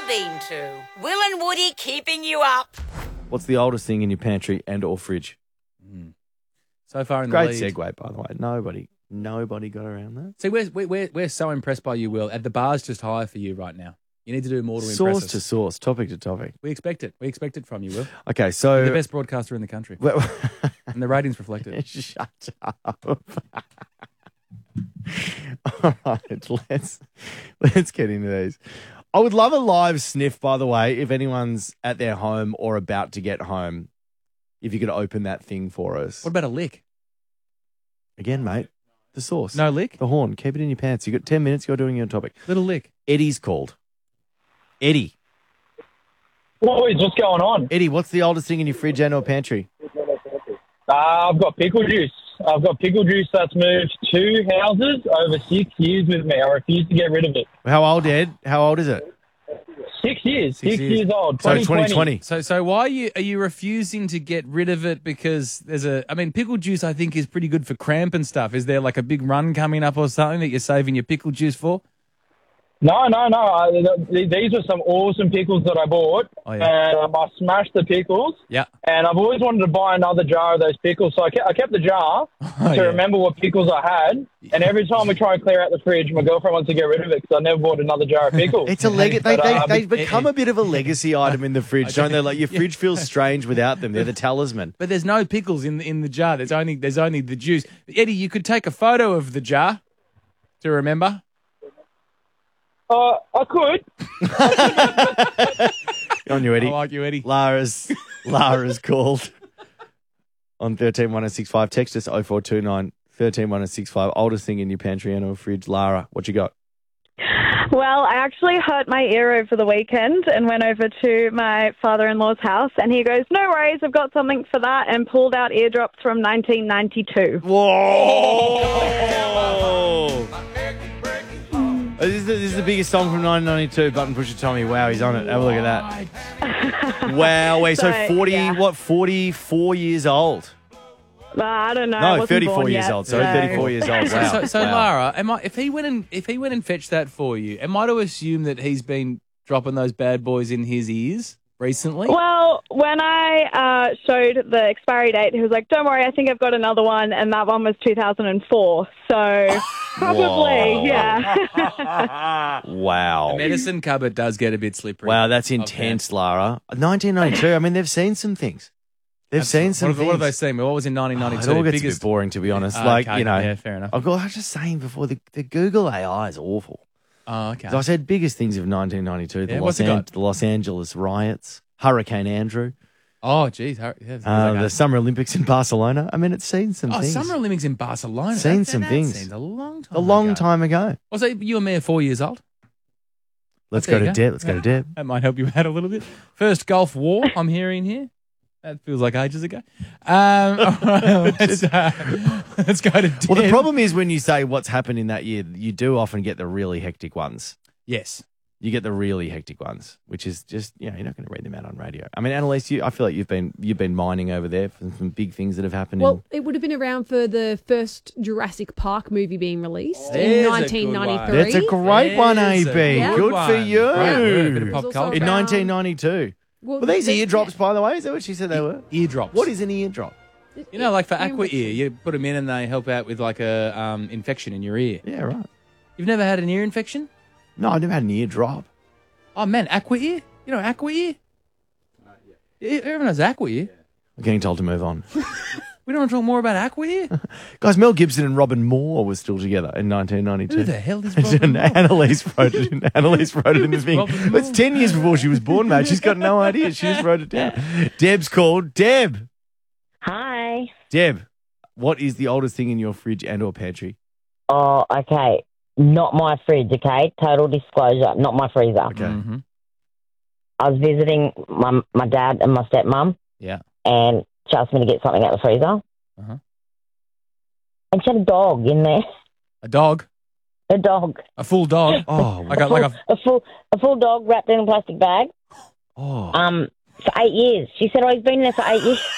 been to? Will and Woody keeping you up? What's the oldest thing in your pantry and or fridge? So far in Great the lead. segue, by the way. Nobody got around that. See, we're so impressed by you, Will. The bar's just higher for you right now. You need to do more to impress Source us. to source, topic to topic. We expect it. We expect it from you, Will. Okay, so... You're the best broadcaster in the country. And the ratings reflect it. Shut up. All right, let's get into these. I would love a live sniff, by the way, if anyone's at their home or about to get home, if you could open that thing for us. What about a lick? Again, mate, the source. No lick? The horn. Keep it in your pants. You got 10 minutes. You're doing your topic. Little lick. Eddie's called. Eddie. What is what's going on? Eddie, what's the oldest thing in your fridge and or pantry? I've got pickle juice. I've got pickle juice that's moved 2 houses over 6 years with me. I refuse to get rid of it. How old, Ed? How old is it? 6 years. 6 years old. So 2020. So why are you refusing to get rid of it? Because pickle juice I think is pretty good for cramp and stuff. Is there like a big run coming up or something that you're saving your pickle juice for? No. These were some awesome pickles that I bought. Oh, yeah. And I smashed the pickles. Yeah. And I've always wanted to buy another jar of those pickles. So I kept the jar to remember what pickles I had. And every time we try and clear out the fridge, my girlfriend wants to get rid of it because I never bought another jar of pickles. It's a they've become a bit of a legacy item in the fridge, don't they? Like your fridge feels strange without them. They're the talisman. But there's no pickles in the jar. There's only the juice. Eddie, you could take a photo of the jar to remember. I could. On you, Eddie. I like you, Eddie. Lara's called on 131065. Text us 0429 131065. Oldest thing in your pantry and or fridge. Lara, what you got? Well, I actually hurt my ear over the weekend and went over to my father-in-law's house, and he goes, "No worries, I've got something for that," and pulled out eardrops from 1992. Whoa! This is the biggest song from 1992, Button Pusher Tommy. Wow, he's on it. Have a look at that. Wow, wait, so 44 years old? I don't know. No, 34 years old. Sorry, 34 years old. Wow. So Wow. Lara, if he went and fetched that for you, am I to assume that he's been dropping those bad boys in his ears recently? Well, when I showed the expiry date, he was like, "Don't worry, I think I've got another one," and that one was 2004. So probably, yeah. Wow. The medicine cupboard does get a bit slippery. Wow, that's intense, Lara. 1992, I mean, they've seen some things. They've seen some things. What have they seen? What was in 1992? It all gets a bit boring, to be honest. Okay, yeah, fair enough. I was just saying before, the Google AI is awful. Oh, okay. So I said biggest things of 1992, Yeah, the Los Angeles riots, Hurricane Andrew, Oh, geez. the Summer Olympics in Barcelona. I mean, it's seen some things. Summer Olympics in Barcelona. Seen some things. That seems a long time A long time ago. Well, so you and me are 4 years old. Let's There go you to Deb. Let's go to Deb. That might help you out a little bit. First Gulf War, I'm hearing here. That feels like ages ago. All right, let's go to Deb. Well, the problem is when you say what's happened in that year, you do often get the really hectic ones. Yes. You get the really hectic ones, which is just, you're not going to read them out on radio. I mean, Annalise, I feel like you've been mining over there for some big things that have happened. Well, it would have been around for the first Jurassic Park movie being released There's in a 1993. That's a great one, There's AB. a Yeah. Good for one. you. Great word, bit of It pop was also culture. In around- 1992. Well, Were these the- eardrops, by the way? Is that what she said they were? Eardrops. What is an eardrop? You know, like for Ear Aqua infection. Ear, you put them in and they help out with like a infection in your ear. Yeah, right. You've never had an ear infection? No, I never had an eardrop. Oh, man, Aqua Ear? You know Aqua Ear? Everyone knows Aqua Ear. I'm getting told to move on. We don't want to talk more about Aqua Ear? Guys, Mel Gibson and Robin Moore were still together in 1992. Who the hell is Robin Moore? Annalise wrote it in the thing. Robin Moore? It's 10 years before she was born, mate. She's got no idea. She just wrote it down. Deb's called. Deb. Hi. Deb, what is the oldest thing in your fridge and or pantry? Oh, okay. Not my fridge, okay? Total disclosure, not my freezer. Okay. Mm-hmm. I was visiting my dad and my stepmom, Yeah. and she asked me to get something out of the freezer. Uh-huh. And she had a dog in there. A dog? A dog. A full dog? Oh, I got like a... A full dog wrapped in a plastic bag. oh. For 8 years. She said, "Oh, he's been there for 8 years."